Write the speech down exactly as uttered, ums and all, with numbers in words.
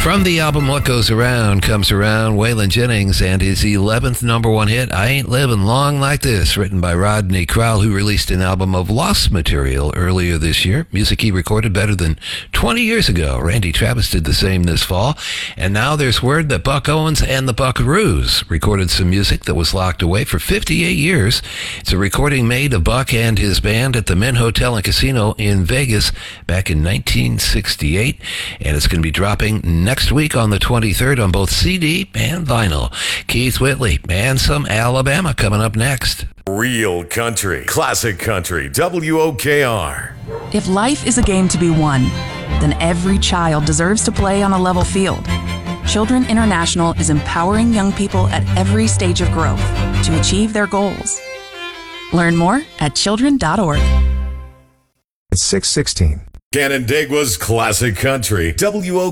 From the album What Goes Around Comes Around, Waylon Jennings and his eleventh number one hit, I Ain't Living Long Like This, written by Rodney Crowell, who released an album of lost material earlier this year. Music he recorded better than twenty years ago. Randy Travis did the same this fall. And now there's word that Buck Owens and the Buckaroos recorded some music that was locked away for fifty-eight years. It's a recording made of Buck and his band at the Mint Hotel and Casino in Vegas back in nineteen sixty-eight. And it's going to be dropping next week on the twenty-third on both C D and vinyl. Keith Whitley and some Alabama coming up next. Real country, classic country, W O K R. If life is a game to be won, then every child deserves to play on a level field. Children International is empowering young people at every stage of growth to achieve their goals. Learn more at children dot org. It's six sixteen. Canandaigua's classic country, W O K R.